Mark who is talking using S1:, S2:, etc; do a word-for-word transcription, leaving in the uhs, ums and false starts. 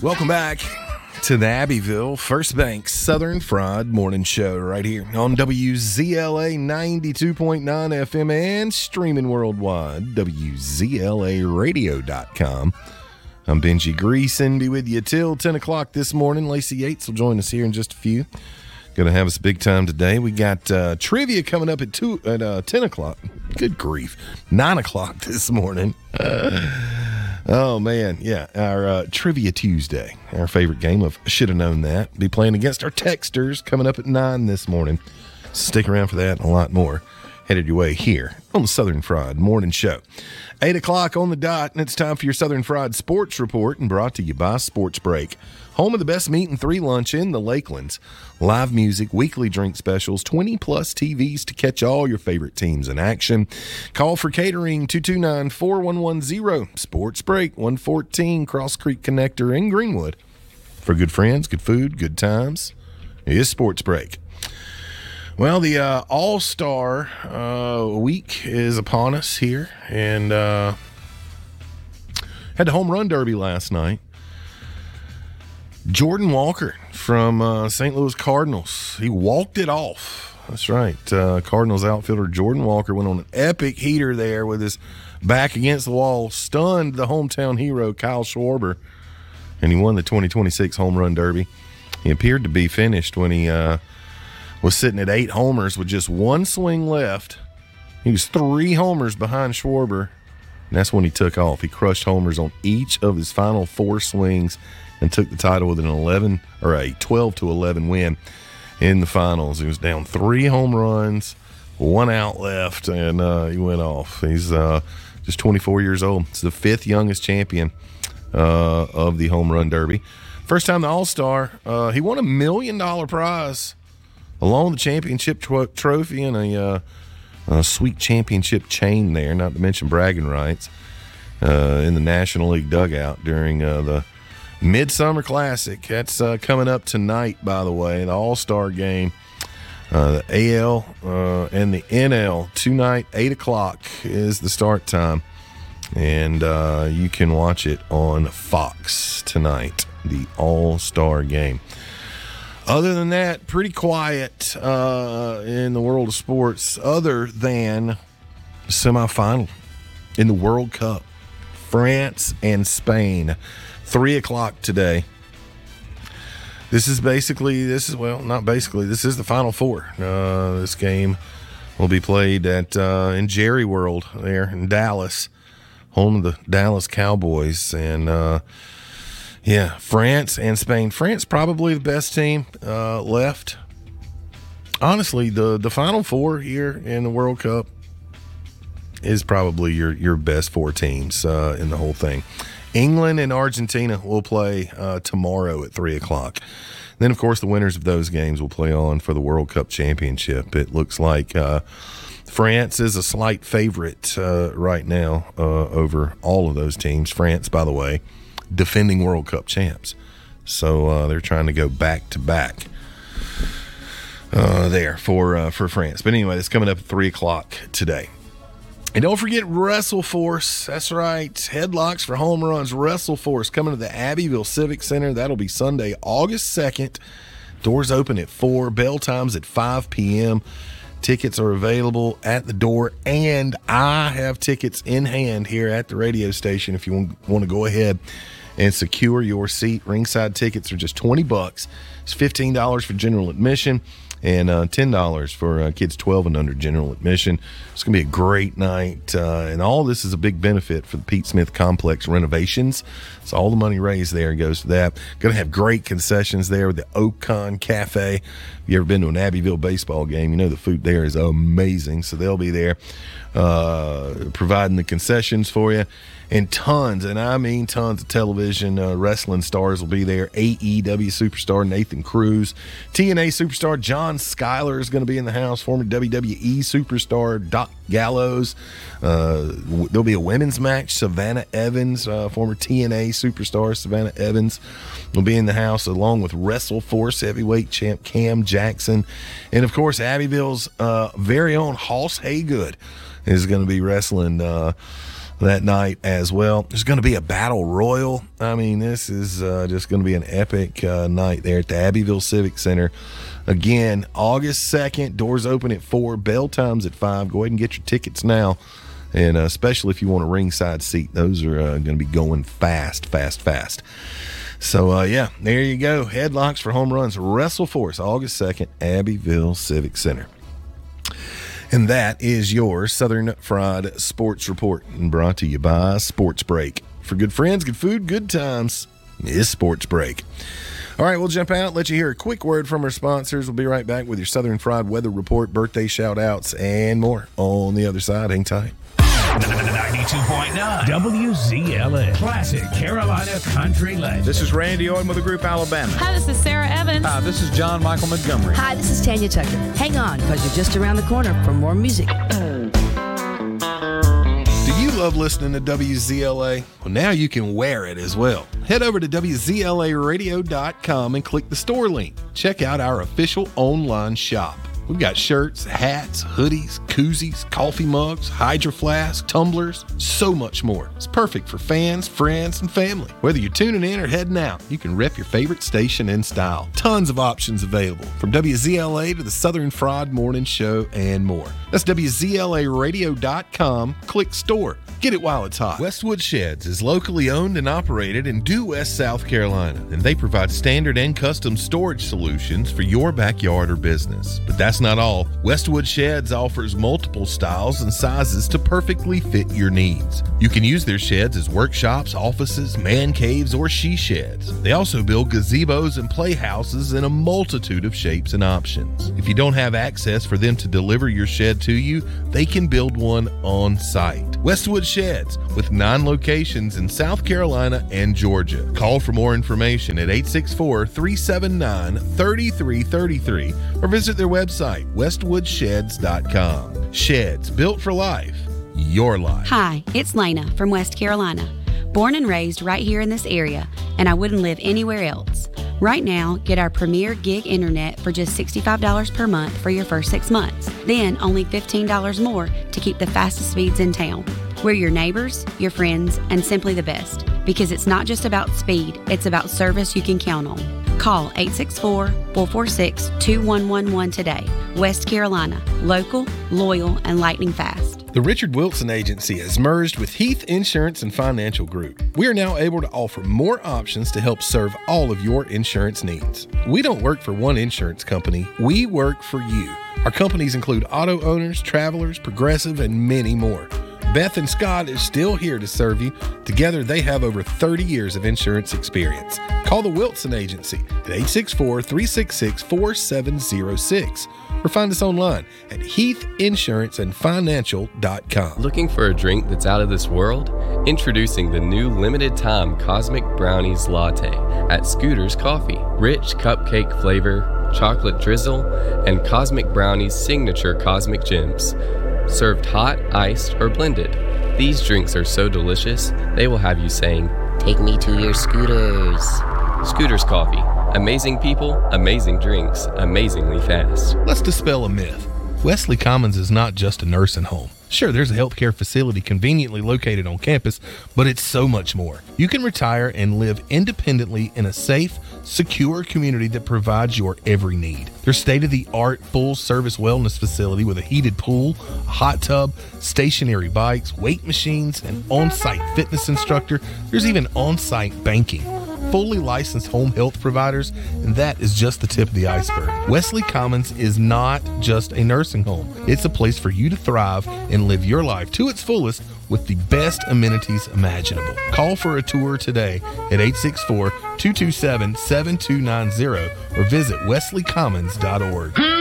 S1: Welcome back to the Abbeville First Bank Southern Fried Morning Show right here on W Z L A ninety-two point nine F M and streaming worldwide, W Z L A radio dot com. I'm Benji Greason, be with you till ten o'clock this morning. Lacey Yates will join us here in just a few. Going to have us a big time today. We got uh, trivia coming up at two at uh, ten o'clock. Good grief, nine o'clock this morning. Uh, Oh, man, yeah, our uh, Trivia Tuesday, our favorite game of Should Have Known That. Be playing against our texters coming up at nine this morning. Stick around for that and a lot more. Headed your way here on the Southern Fried Morning Show. eight o'clock on the dot, and it's time for your Southern Fried Sports Report, and brought to you by Sports Break. Home of the best meat and three lunch in the Lakelands. Live music, weekly drink specials, twenty plus T Vs to catch all your favorite teams in action. Call for catering two two nine, four one one zero. Sports Break, one fourteen Cross Creek Connector in Greenwood. For good friends, good food, good times, it is Sports Break. Well, the uh, All-Star uh, week is upon us here, and uh, had the home run derby last night. Jordan Walker from uh, Saint Louis Cardinals, he walked it off. That's right. Uh, Cardinals outfielder Jordan Walker went on an epic heater there with his back against the wall, stunned the hometown hero Kyle Schwarber, and he won the twenty twenty-six home run derby. He appeared to be finished when he uh, was sitting at eight homers with just one swing left. He was three homers behind Schwarber, and that's when he took off. He crushed homers on each of his final four swings and took the title with an eleven or a twelve to eleven win in the finals. He was down three home runs, one out left, and uh, he went off. He's uh, just twenty-four years old. He's the fifth youngest champion uh, of the home run derby. First time the All-Star, uh, he won a million dollar prize along with the championship tro- trophy and a, uh, a sweet championship chain there, not to mention bragging rights uh, in the National League dugout during uh, the Midsummer Classic. That's uh, coming up tonight, by the way, the All-Star game. Uh, the A L uh, and the N L tonight, eight o'clock is the start time. And uh, you can watch it on Fox tonight, the All-Star game. Other than that, pretty quiet uh, in the world of sports, other than the semifinal in the World Cup. France and Spain. Three o'clock today. This is basically, this is, well, not basically, this is the Final Four. Uh, this game will be played at uh, in Jerry World there in Dallas, home of the Dallas Cowboys. And, uh, yeah, France and Spain. France probably the best team uh, left. Honestly, the, the Final Four here in the World Cup is probably your, your best four teams uh, in the whole thing. England and Argentina will play uh, tomorrow at three o'clock. Then, of course, the winners of those games will play on for the World Cup Championship. It looks like uh, France is a slight favorite uh, right now uh, over all of those teams. France, by the way, defending World Cup champs. So uh, they're trying to go back-to-back uh, there for, uh, for France. But anyway, it's coming up at three o'clock today. And don't forget WrestleForce. That's right. Headlocks for home runs. WrestleForce coming to the Abbeville Civic Center. That'll be Sunday, August second. Doors open at four. Bell times at five p.m. Tickets are available at the door. And I have tickets in hand here at the radio station if you want to go ahead and secure your seat. Ringside tickets are just twenty bucks. It's fifteen dollars for general admission. And uh, ten dollars for uh, kids twelve and under general admission. It's going to be a great night. Uh, and all this is a big benefit for the Pete Smith Complex renovations. So all the money raised there goes to that. Going to have great concessions there with the Ocon Cafe. If you ever been to an Abbeville baseball game, you know the food there is amazing. So they'll be there uh, providing the concessions for you. And tons, and I mean tons of television uh, wrestling stars will be there. A E W superstar Nathan Cruz. T N A superstar John Skyler is going to be in the house. Former W W E superstar Doc Gallows. Uh, w- there'll be a women's match. Savannah Evans, uh, former T N A superstar Savannah Evans, will be in the house along with WrestleForce heavyweight champ Cam Jackson. And, of course, Abbeville's uh, very own Hoss Haygood is going to be wrestling uh that night as well. There's going to be a battle royal. I mean, this is uh, just going to be an epic uh, night there at the Abbeville Civic Center. Again, August second, doors open at four, bell times at five. Go ahead and get your tickets now. And uh, especially if you want a ringside seat, those are uh, going to be going fast, fast, fast. So, uh, yeah, there you go. Headlocks for home runs. WrestleForce, August second, Abbeville Civic Center. And that is your Southern Fried Sports Report, and brought to you by Sports Break. For good friends, good food, good times is Sports Break. All right, we'll jump out, let you hear a quick word from our sponsors. We'll be right back with your Southern Fried Weather Report, birthday shout-outs, and more on the other side. Hang tight.
S2: ninety-two point nine W Z L A Classic Carolina Country Legend.
S3: This is Randy Owen with the group Alabama.
S4: Hi, this is Sarah Evans.
S3: Hi, this is John Michael Montgomery.
S5: Hi, this is Tanya Tucker. Hang on, because you're just around the corner for more music.
S1: Do you love listening to W Z L A? Well, now you can wear it as well. Head over to W Z L A radio dot com and click the store link. Check out our official online shop. We've got shirts, hats, hoodies, koozies, coffee mugs, Hydro Flask, tumblers, so much more. It's perfect for fans, friends, and family. Whether you're tuning in or heading out, you can rep your favorite station in style. Tons of options available, from W Z L A to the Southern Fried Morning Show and more. That's W Z L A radio dot com. Click store. Get it while it's hot. Westwood Sheds is locally owned and operated in Due West, South Carolina, and they provide standard and custom storage solutions for your backyard or business. But that's not all. Westwood Sheds offers multiple styles and sizes to perfectly fit your needs. You can use their sheds as workshops, offices, man caves, or she sheds. They also build gazebos and playhouses in a multitude of shapes and options. If you don't have access for them to deliver your shed to you, they can build one on site. Westwood Sheds, with nine locations in South Carolina and Georgia. Call for more information at eight six four, three seven nine, three three three three or visit their website, westwood sheds dot com. Sheds, built for life, your life.
S6: Hi, it's Lena from West Carolina. Born and raised right here in this area, and I wouldn't live anywhere else. Right now, get our premier gig internet for just sixty-five dollars per month for your first six months. Then only fifteen dollars more to keep the fastest speeds in town. We're your neighbors, your friends, and simply the best. Because it's not just about speed, it's about service you can count on. Call eight six four, four four six, two one one one today. West Carolina. Local, loyal, and lightning fast.
S1: The Richard Wilson Agency has merged with Heath Insurance and Financial Group. We are now able to offer more options to help serve all of your insurance needs. We don't work for one insurance company. We work for you. Our companies include auto owners, travelers, Progressive, and many more. Beth and Scott is still here to serve you. Together, they have over thirty years of insurance experience. Call the Wilson Agency at eight six four, three six six, four seven zero six or find us online at heath insurance and financial dot com.
S7: Looking for a drink that's out of this world? Introducing the new limited time Cosmic Brownies Latte at Scooter's Coffee. Rich cupcake flavor, chocolate drizzle, and Cosmic Brownies signature Cosmic Gems. Served hot, iced, or blended. These drinks are so delicious, they will have you saying, "Take me to your Scooters." Scooters Coffee. Amazing people, amazing drinks, amazingly fast.
S1: Let's dispel a myth. Wesley Commons is not just a nursing home. Sure, there's a healthcare facility conveniently located on campus, but it's so much more. You can retire and live independently in a safe, secure community that provides your every need. Their state-of-the-art full-service wellness facility with a heated pool, a hot tub, stationary bikes, weight machines, an on-site fitness instructor. There's even on-site banking. Fully licensed home health providers, and that is just the tip of the iceberg. Wesley Commons is not just a nursing home. It's a place for you to thrive and live your life to its fullest with the best amenities imaginable. Call for a tour today at eight six four, two two seven, seven two nine zero or visit wesley commons dot org.